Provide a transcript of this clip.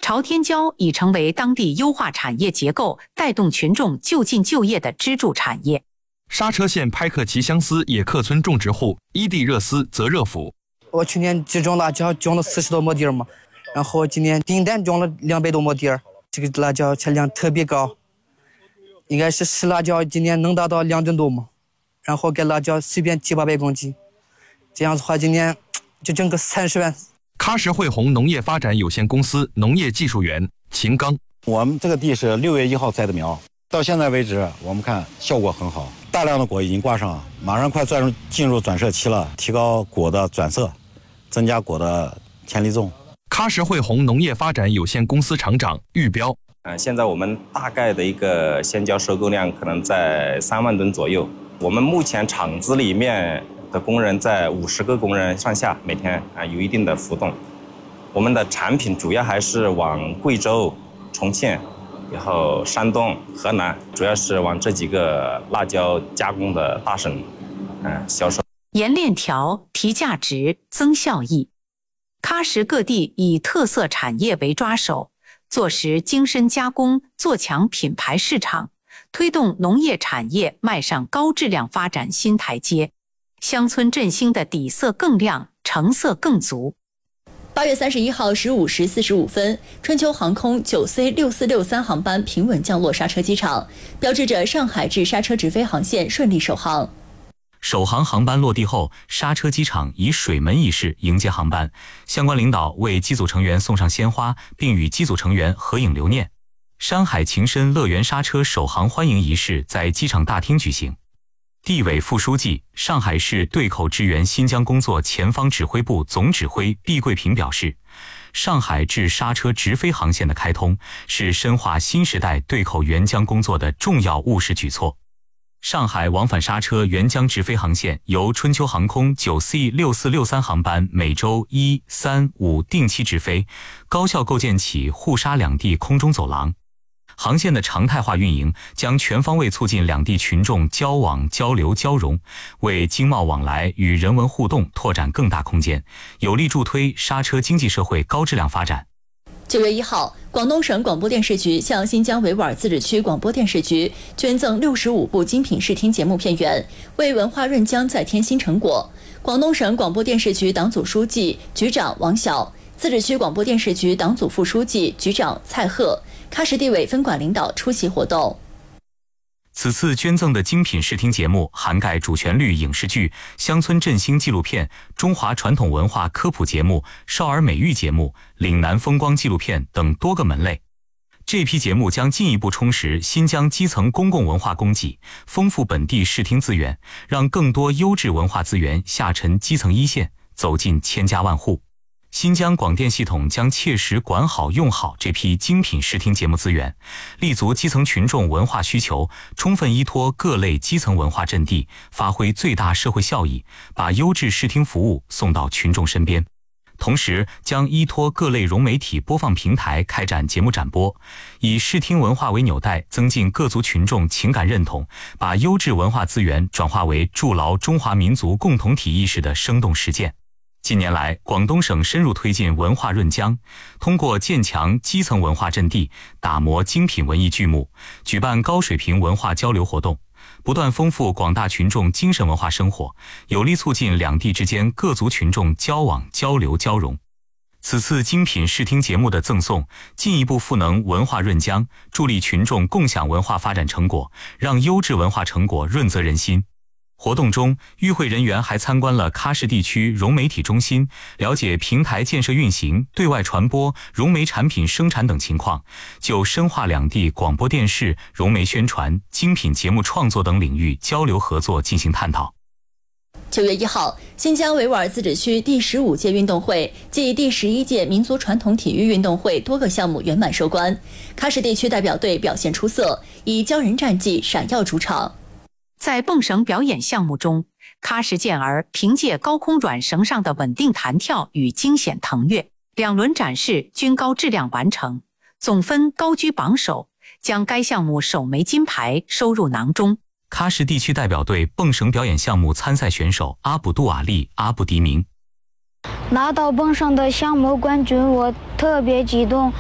朝天椒已成为当地优化产业结构、带动群众就近就业的支柱产业。 莎车县拍克旗相思野客村种植户伊地热斯则热府。 我去年只种辣椒，种了40多亩地嘛，然后今年订单种了200多亩地，这个辣椒产量特别高，应该是湿辣椒今年能达到2吨多嘛，然后给辣椒随便700-800公斤，这样子的话今年就挣个30万。 喀什汇宏农业发展有限公司农业技术员秦刚： 我们这个地是6月1号栽的苗，到现在为止，我们看效果很好，大量的果已经挂上，马上快进入转色期了，提高果的转色，增加果的潜力重。 喀什汇宏农业发展有限公司厂长玉彪： 现在我们大概的一个鲜椒收购量可能在3万吨左右，我们目前厂子里面的工人在50个工人上下，每天有一定的浮动。我们的产品主要还是往贵州、重庆，然后山东、河南，主要是往这几个辣椒加工的大省销售。 沿链条提价值、增效益。喀什各地以特色产业为抓手，做实精深加工，做强品牌市场，推动农业产业迈上高质量发展新台阶。乡村振兴的底色更亮，成色更足。 8月31号15时45分，春秋航空 9C6463 航班平稳降落刹车机场，标志着上海至刹车直飞航线顺利首航。 首航航班落地后，刹车机场以水门仪式迎接航班，相关领导为机组成员送上鲜花，并与机组成员合影留念。山海情深乐园刹车首航欢迎仪式在机场大厅举行。地委副书记、上海市对口支援新疆工作前方指挥部总指挥毕桂平表示，上海至刹车直飞航线的开通是深化新时代对口援疆工作的重要务实举措。上海往返刹车援疆直飞航线由春秋航空 9C6463 航班每周1、3、5定期直飞，高效构建起沪沙两地空中走廊。航线的常态化运营将全方位促进两地群众交往、交流、交融，为经贸往来与人文互动拓展更大空间，有力助推刹车经济社会高质量发展。 9月1号，广东省广播电视局向新疆维吾尔自治区广播电视局捐赠65部精品视听节目片源，为文化润疆再添新成果。广东省广播电视局党组书记、局长王晓，自治区广播电视局党组副书记、局长蔡贺，喀什地委分管领导出席活动。 此次捐赠的精品视听节目涵盖主旋律影视剧、乡村振兴纪录片、中华传统文化科普节目、少儿美育节目、岭南风光纪录片等多个门类。这批节目将进一步充实新疆基层公共文化供给，丰富本地视听资源，让更多优质文化资源下沉基层一线，走进千家万户。新疆广电系统将切实管好用好这批精品视听节目资源，立足基层群众文化需求，充分依托各类基层文化阵地，发挥最大社会效益，把优质视听服务送到群众身边。同时将依托各类融媒体播放平台开展节目展播，以视听文化为纽带，增进各族群众情感认同，把优质文化资源转化为筑牢中华民族共同体意识的生动实践。近年来，广东省深入推进文化润疆，通过建强基层文化阵地，打磨精品文艺剧目，举办高水平文化交流活动，不断丰富广大群众精神文化生活，有力促进两地之间各族群众交往、交流、交融。此次精品视听节目的赠送，进一步赋能文化润疆，助力群众共享文化发展成果，让优质文化成果润泽人心。活动中，与会人员还参观了喀什地区融媒体中心，了解平台建设运行、对外传播、融媒产品生产等情况，就深化两地广播电视、融媒宣传、精品节目创作等领域交流合作进行探讨。 9月1号，新疆维吾尔自治区第15届运动会暨第11届民族传统体育运动会多个项目圆满收官，喀什地区代表队表现出色，以骄人战绩闪耀主场。 在蹦绳表演项目中，喀什健儿凭借高空软绳上的稳定弹跳与惊险腾跃，2轮展示均高质量完成，总分高居榜首，将该项目首枚金牌收入囊中。 喀什地区代表队蹦绳表演项目参赛选手阿卜杜瓦利·阿卜迪明： 拿到蹦绳的项目冠军，我特别激动。